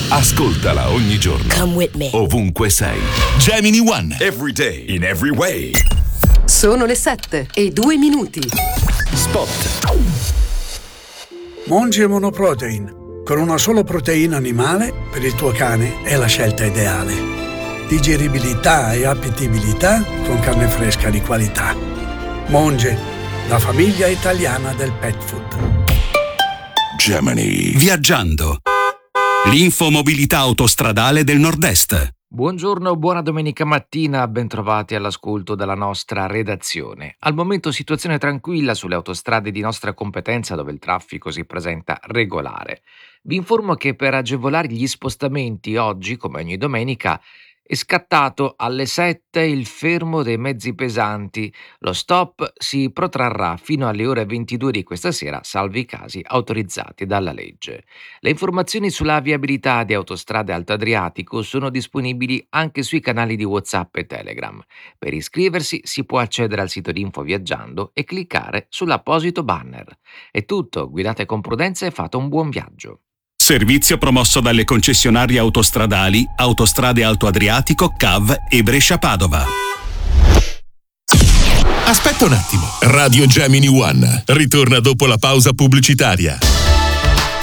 Ascoltala ogni giorno. Come with me. Ovunque sei. Gemini One. Every day. In every way. Sono le 7:02. Spot. Monge Monoprotein. Con una sola proteina animale, per il tuo cane è la scelta ideale. Digeribilità e appetibilità con carne fresca di qualità. Monge, la famiglia italiana del pet food. Gemini. Viaggiando. L'infomobilità autostradale del Nord-Est. Buongiorno, buona domenica mattina, bentrovati all'ascolto della nostra redazione. Al momento situazione tranquilla sulle autostrade di nostra competenza dove il traffico si presenta regolare. Vi informo che per agevolare gli spostamenti oggi, come ogni domenica, è scattato alle 7 il fermo dei mezzi pesanti. Lo stop si protrarrà fino alle ore 22 di questa sera, salvi i casi autorizzati dalla legge. Le informazioni sulla viabilità di Autostrade Alto Adriatico sono disponibili anche sui canali di WhatsApp e Telegram. Per iscriversi si può accedere al sito di Info Viaggiando e cliccare sull'apposito banner. È tutto, guidate con prudenza e fate un buon viaggio. Servizio promosso dalle concessionarie autostradali Autostrade Alto Adriatico, CAV e Brescia-Padova. Aspetta un attimo. Radio Gemini One ritorna dopo la pausa pubblicitaria.